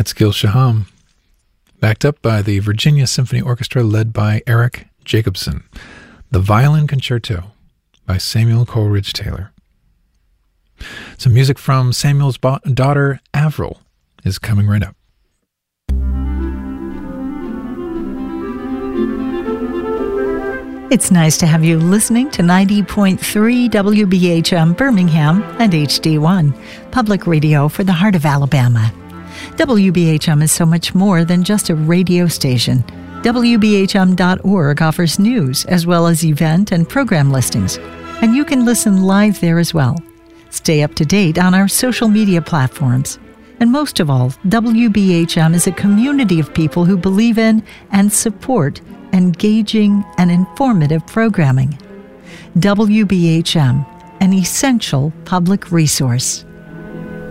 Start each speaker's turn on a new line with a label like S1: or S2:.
S1: That's Gil Shaham, backed up by the Virginia Symphony Orchestra led by Eric Jacobson. The Violin Concerto by Samuel Coleridge Taylor. Some music from Samuel's daughter, Avril, is coming right up.
S2: It's nice to have you listening to 90.3 WBHM Birmingham and HD1, public radio for the heart of Alabama. WBHM is so much more than just a radio station. WBHM.org offers news as well as event and program listings, and you can listen live there as well. Stay up to date on our social media platforms. And most of all, WBHM is a community of people who believe in and support engaging and informative programming. WBHM, an essential public resource.